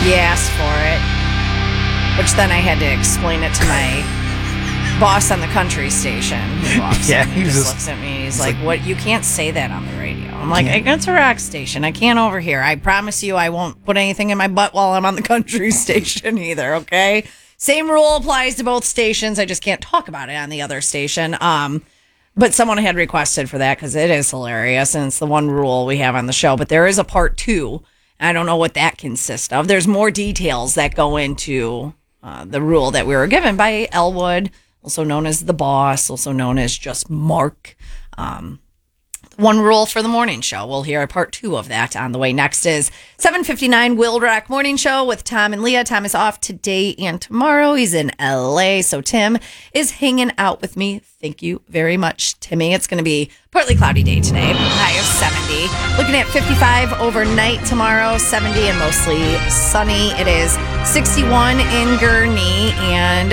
He asked for it, which then I had to explain it to my boss on the country station. He walks in, he just looks at me. He's like, "What? You can't say that on the radio." I'm like, "It's a rock station. I can't over here. I promise you, I won't put anything in my butt while I'm on the country station either. Okay." Same rule applies to both stations. I just can't talk about it on the other station. But someone had requested for that because it is hilarious, and it's the one rule we have on the show. But there is a part 2. I don't know what that consists of. There's more details that go into the rule that we were given by Elwood, also known as the boss, also known as just Mark. One rule for the morning show. We'll hear a part 2 of that on the way. Next is 7:59 Will Rock Morning Show with Tom and Leah. Tom is off today and tomorrow. He's in LA, so Tim is hanging out with me. Thank you very much, Timmy. It's going to be partly cloudy day today, high of 70. Looking at 55 overnight tomorrow, 70 and mostly sunny. It is 61 in Gurnee and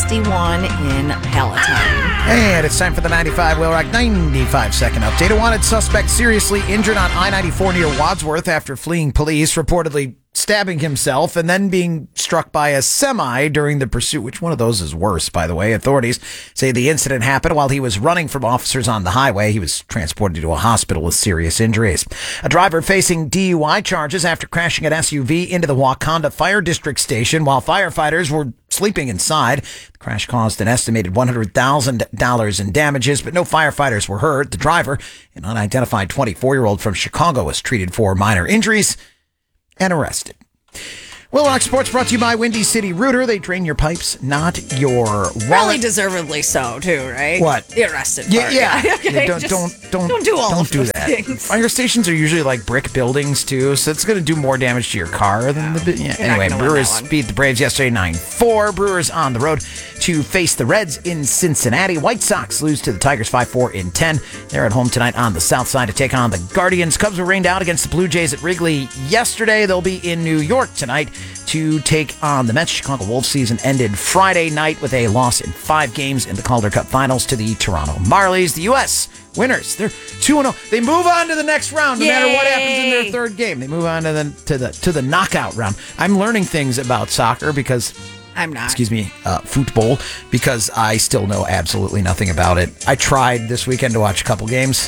61 in Palatine. And it's time for the 95 Will Rock 95-second update. A wanted suspect seriously injured on I-94 near Wadsworth after fleeing police, reportedly stabbing himself and then being struck by a semi during the pursuit. Which one of those is worse, by the way? Authorities say the incident happened while he was running from officers on the highway. He was transported to a hospital with serious injuries. A driver facing DUI charges after crashing an SUV into the Wakanda Fire District station while firefighters were sleeping inside. The crash caused an estimated $100,000 in damages, but no firefighters were hurt. The driver, an unidentified 24-year-old from Chicago, was treated for minor injuries and arrested. Will Rock Sports brought to you by Windy City Rooter. They drain your pipes, not your wallet. Probably deservedly so, too, right? What? The arrested part. Yeah. Okay, Don't do that. Things. Fire stations are usually like brick buildings, too, so it's going to do more damage to your car than the... Yeah. Anyway, Brewers beat the Braves yesterday 9-4. Brewers on the road to face the Reds in Cincinnati. White Sox lose to the Tigers 5-4 in 10. They're at home tonight on the south side to take on the Guardians. Cubs were rained out against the Blue Jays at Wrigley yesterday. They'll be in New York tonight to take on the Mets. Chicago Wolves season ended Friday night with a loss in 5 games in the Calder Cup Finals to the Toronto Marlies. The U.S. winners, they're 2-0. They move on to the next round no matter what happens in their third game. They move on to the knockout round. I'm learning things about soccer because... I'm not. Football, because I still know absolutely nothing about it. I tried this weekend to watch a couple games.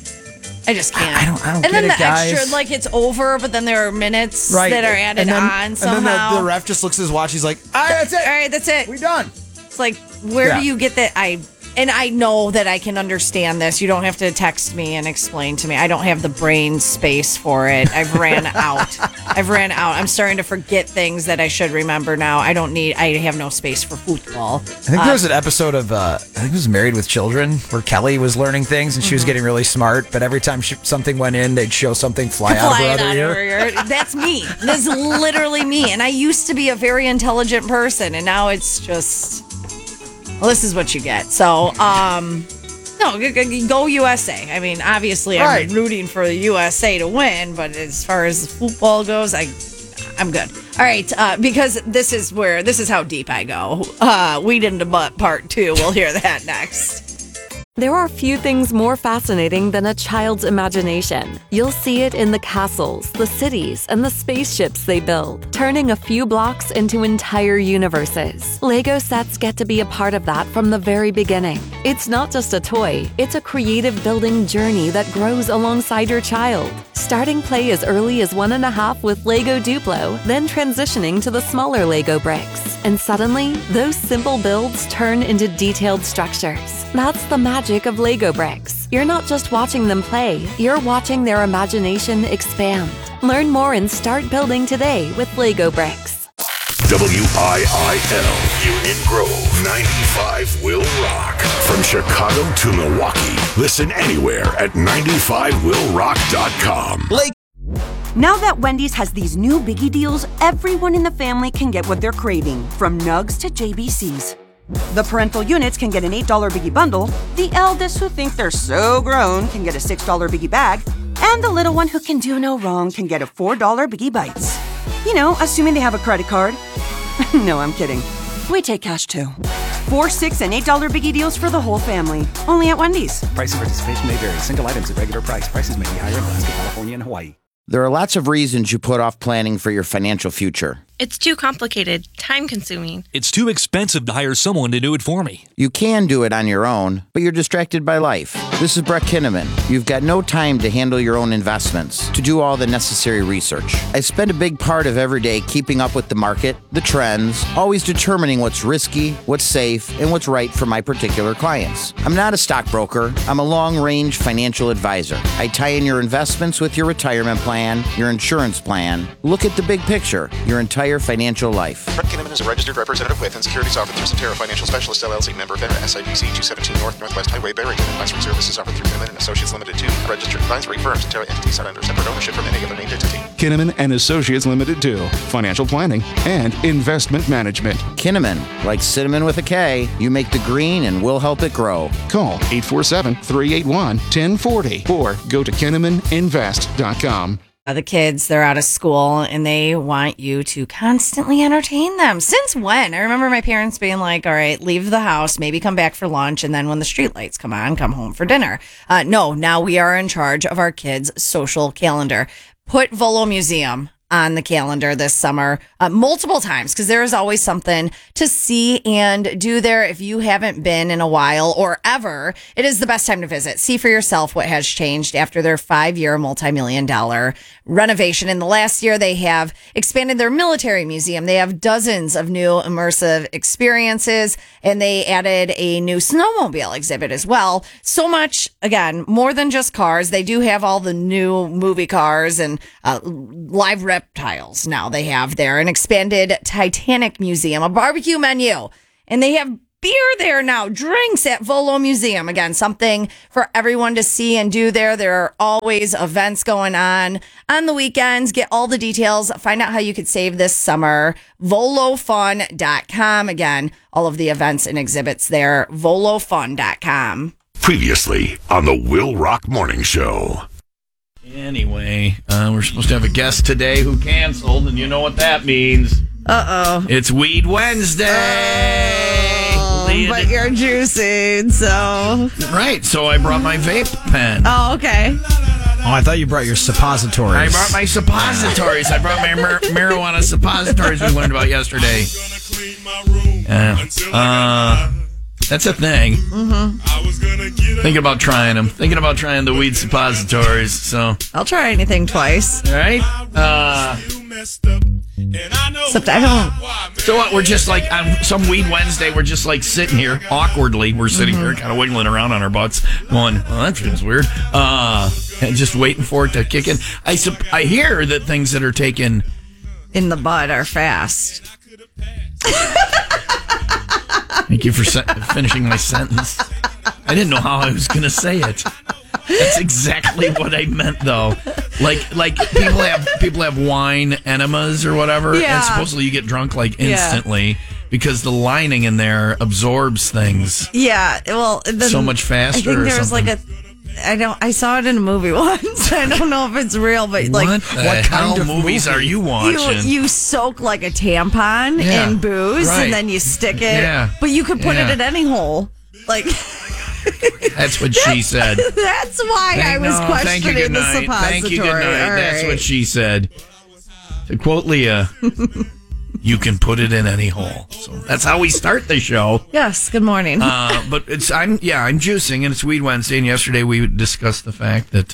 I just can't. I don't and get then it, the guys. extra, like it's over, but then there are minutes that are added on somehow. And then the ref just looks at his watch. He's like, all right, that's it. All right, that's it. We're done. It's like, where do you get that? And I know that I can understand this. You don't have to text me and explain to me. I don't have the brain space for it. I've ran out. I'm starting to forget things that I should remember now. I have no space for football. I think there was an episode of, I think it was Married with Children, where Kelly was learning things and she was getting really smart, but every time something went in, they'd show something fly out of her other ear. That's me. That's literally me. And I used to be a very intelligent person, and now it's just... Well, this is what you get. So, no, go USA. I mean, obviously, I'm rooting for the USA to win, but as far as football goes, I'm good. All right, because this is how deep I go. Weed into butt part 2. We'll hear that next. There are few things more fascinating than a child's imagination. You'll see it in the castles, the cities, and the spaceships they build, turning a few blocks into entire universes. Lego sets get to be a part of that from the very beginning. It's not just a toy, it's a creative building journey that grows alongside your child. Starting play as early as 1.5 with Lego Duplo, then transitioning to the smaller Lego bricks. And suddenly, those simple builds turn into detailed structures. That's the magic of Lego bricks. You're not just watching them play, you're watching their imagination expand. Learn more and start building today with Lego bricks. WIIL, Union Grove, 95 Will Rock. From Chicago to Milwaukee. Listen anywhere at 95willrock.com. Now that Wendy's has these new biggie deals, everyone in the family can get what they're craving, from nugs to JBCs. The parental units can get an $8 biggie bundle, the eldest who think they're so grown can get a $6 biggie bag, and the little one who can do no wrong can get a $4 biggie bites. You know, assuming they have a credit card. No, I'm kidding. We take cash too. $4, $6, and $8 biggie deals for the whole family. Only at Wendy's. Price and participation may vary. Single items at regular price. Prices may be higher in Alaska, California, and Hawaii. There are lots of reasons you put off planning for your financial future. It's too complicated, time-consuming. It's too expensive to hire someone to do it for me. You can do it on your own, but you're distracted by life. This is Brett Kinnaman. You've got no time to handle your own investments, to do all the necessary research. I spend a big part of every day keeping up with the market, the trends, always determining what's risky, what's safe, and what's right for my particular clients. I'm not a stockbroker. I'm a long-range financial advisor. I tie in your investments with your retirement plan, your insurance plan. Look at the big picture, your entire financial life. Brett Kinnaman is a registered representative with and securities offered through Centera Financial Specialist LLC, member FINRA, SIPC 217 North Northwest Highway, Barrington. Advisory services offered through Kinnaman and Associates Limited 2, a registered advisory firm. Centera entities not under separate ownership from any other named entity. Kinnaman and Associates Limited 2, financial planning and investment management. Kinnaman, like cinnamon with a K, you make the green and we'll help it grow. Call 847-381-1040 or go to KinnamanInvest.com. The kids, they're out of school and they want you to constantly entertain them. Since when? I remember my parents being like, all right, leave the house, maybe come back for lunch, and then when the streetlights come on, come home for dinner. No, now we are in charge of our kids' social calendar. Put Volo Museum on the calendar this summer multiple times, because there is always something to see and do there. If you haven't been in a while or ever, it is the best time to visit. See for yourself what has changed after their 5-year multi-million-dollar renovation. In the last year, they have expanded their military museum. They have dozens of new immersive experiences, and they added a new snowmobile exhibit as well. So much, again, more than just cars. They do have all the new movie cars and live reptiles now they have there, an expanded Titanic museum, a barbecue menu, and they have beer there now, drinks at Volo Museum. Again, something for everyone to see and do there. There are always events going on the weekends. Get all the details. Find out how you could save this summer. VoloFun.com. Again, all of the events and exhibits there. VoloFun.com. Previously on the Will Rock Morning Show. Anyway, we're supposed to have a guest today who canceled, and you know what that means. Uh-oh. It's Weed Wednesday. But you're juicing, so... Right, so I brought my vape pen. Oh, okay. Oh, I thought you brought your suppositories. I brought my suppositories. I brought my marijuana suppositories we learned about yesterday. That's a thing. Mm-hmm. Thinking about trying them. Thinking about trying the weed suppositories. So I'll try anything twice. All right. Except I don't. So what? We're just like on some Weed Wednesday. We're just like sitting here awkwardly. We're sitting here, kind of wiggling around on our butts, going, "Well, that feels weird." And just waiting for it to kick in. I hear that things that are taken in the butt are fast. Thank you for finishing my sentence. I didn't know how I was going to say it. That's exactly what I meant, though. Like people have wine enemas or whatever, and supposedly you get drunk like instantly because the lining in there absorbs things. Yeah, well, so much faster. I think there's like a. I saw it in a movie once. I don't know if it's real, but like, what kind of movies are you watching? You soak like a tampon in booze, and then you stick it. Yeah. But you could put it in any hole. Like, that's what she said. That's why I was questioning the suppository. Thank you. Good night. That's what she said. To quote Leah. You can put it in any hole. So that's how we start the show. Yes. Good morning. But I'm juicing, and it's Weed Wednesday. And yesterday we discussed the fact that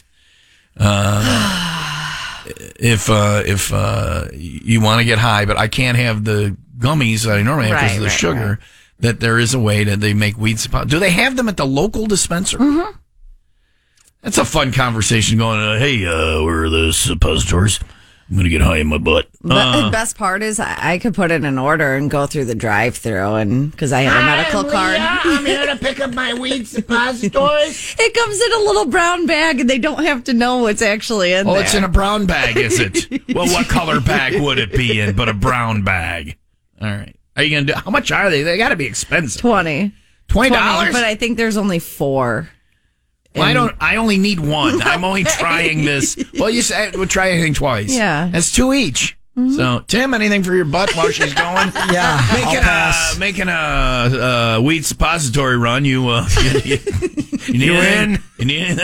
if you want to get high, but I can't have the gummies that I normally have because of the sugar. That there is a way that they make weed suppositories. Do they have them at the local dispensary? Mm-hmm. That's a fun conversation. Going, hey, where are the suppositories? I'm going to get high in my butt. The best part is I could put in an order and go through the drive-thru, and because I have a medical card. I'm here to pick up my weed suppositories. It comes in a little brown bag, and they don't have to know what's actually in there. Oh, it's in a brown bag, is it? Well, what color bag would it be in but a brown bag? All right. Are you going to do? How much are they? They got to be expensive. $20. $20? But I think there's only 4. Well, I only need one. I'm only trying this. Well, you said we'll try anything twice. Yeah. That's 2 each. Mm-hmm. So, Tim, anything for your butt while she's going? Making a weed suppository run. You need anything?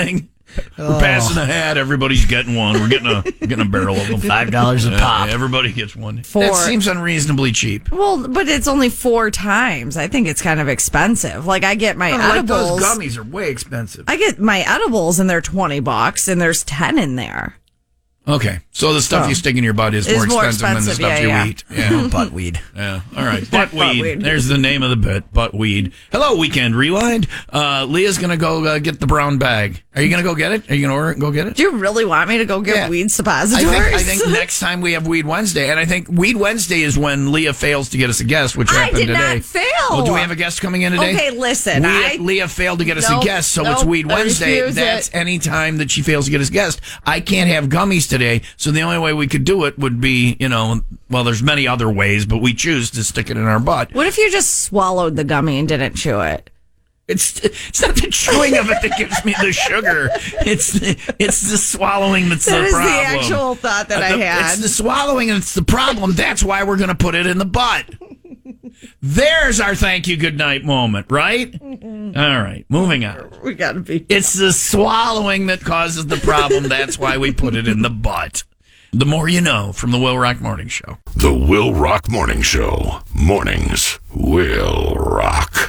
We're passing a hat. Everybody's getting one. We're getting a barrel of them. $5 a pop. Everybody gets one. That seems unreasonably cheap. Well, but it's only 4 times. I think it's kind of expensive. Like I get my edibles. Those gummies are way expensive. I get my edibles and they're $20, and there's 10 in there. Okay, so the stuff you stick in your butt is more expensive than the stuff you eat. Yeah, butt weed. Yeah, all right, butt weed. There's the name of the bit, butt weed. Hello, Weekend Rewind. Leah's gonna go get the brown bag. Are you gonna go get it? Are you gonna order it and go get it? Do you really want me to go get weed suppositories? I think next time we have Weed Wednesday, and I think Weed Wednesday is when Leah fails to get us a guest, which happened today. I did not fail. Well, do we have a guest coming in today? Okay, listen. Leah failed to get us a guest, so it's Weed Wednesday. That's any time that she fails to get us a guest. I can't have gummies today, so the only way we could do it would be, well, there's many other ways, but we choose to stick it in our butt. What if you just swallowed the gummy and didn't chew it? It's not the chewing of it that gives me the sugar. It's the swallowing that's the problem. That is the actual thought that I had. It's the swallowing and it's the problem. That's why we're going to put it in the butt. There's our thank you, good night moment, right? All right, moving on. We got to be. It's the swallowing that causes the problem. That's why we put it in the butt. The more you know from the Will Rock Morning Show. The Will Rock Morning Show. Mornings will rock.